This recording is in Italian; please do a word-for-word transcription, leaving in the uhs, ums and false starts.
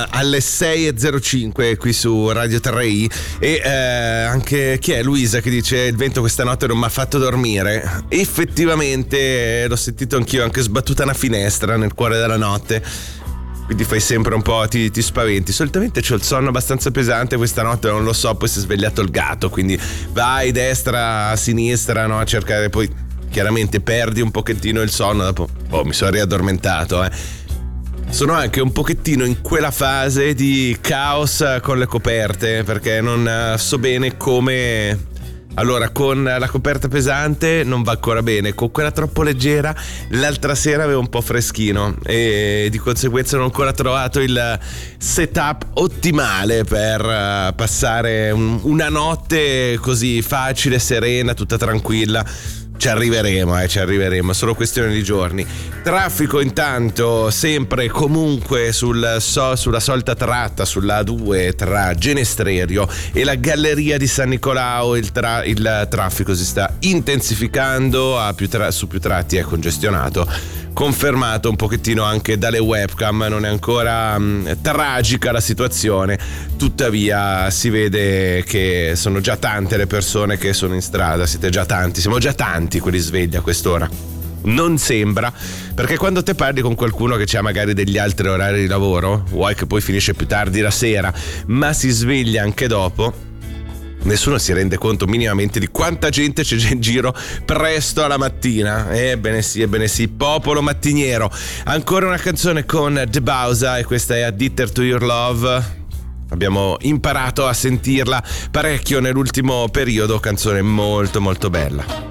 alle sei e zero cinque qui su Radio tre i e eh, anche chi è? Luisa che dice il vento questa notte non mi ha fatto dormire. Effettivamente l'ho sentito anch'io, anche sbattuta una finestra nel cuore della notte, quindi fai sempre un po', ti, ti spaventi. Solitamente c'ho il sonno abbastanza pesante, questa notte non lo so, poi si è svegliato il gatto, quindi vai destra, sinistra, no, a cercare, poi chiaramente perdi un pochettino il sonno, dopo oh, mi sono riaddormentato, eh. Sono anche un pochettino in quella fase di caos con le coperte, perché non so bene come... Allora, con la coperta pesante non va ancora bene, con quella troppo leggera l'altra sera avevo un po' freschino e di conseguenza non ho ancora trovato il setup ottimale per passare un, una notte così facile, serena, tutta tranquilla. Ci arriveremo, eh, ci arriveremo, solo questione di giorni. Traffico intanto sempre comunque sul, so, sulla solita tratta, sulla A due tra Genestrerio e la Galleria di San Nicolao. Il, tra, il traffico si sta intensificando, a più tra, su più tratti è congestionato. Confermato un pochettino anche dalle webcam, non è ancora mh, tragica la situazione, tuttavia si vede che sono già tante le persone che sono in strada, siete già tanti, siamo già tanti quelli svegli a quest'ora. Non sembra, perché quando te parli con qualcuno che ha magari degli altri orari di lavoro, vuoi che poi finisce più tardi la sera, ma si sveglia anche dopo, nessuno si rende conto minimamente di quanta gente c'è in giro presto alla mattina. Ebbene sì, ebbene sì, popolo mattiniero. Ancora una canzone con The Bausa e questa è Addicted to Your Love. Abbiamo imparato a sentirla parecchio nell'ultimo periodo, canzone molto molto bella.